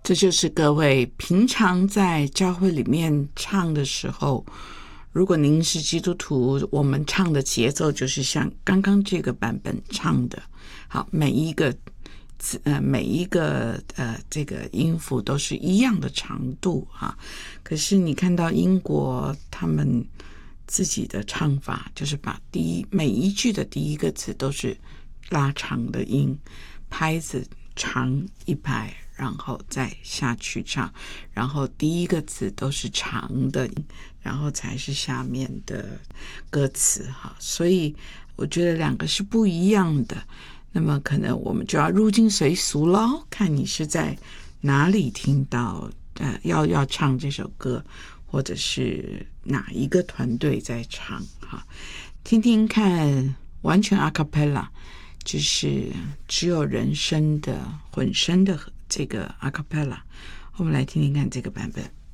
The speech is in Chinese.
这就是各位平常在教会里面唱的时候，如果您是基督徒，我们唱的节奏就是像刚刚这个版本唱的。好，每一个这个音符都是一样的长度哈。可是你看到英国他们自己的唱法，就是把每一句的第一个字都是拉长的音，拍子长一拍，然后再下去唱，然后第一个字都是长的，然后才是下面的歌词哈。所以我觉得两个是不一样的。那么可能我们就要入境随俗咯，看你是在哪里听到要唱这首歌，或者是哪一个团队在唱哈。听听看完全 a cappella， 就是只有人声的混声的这个 a cappella， 我们来听听看这个版本。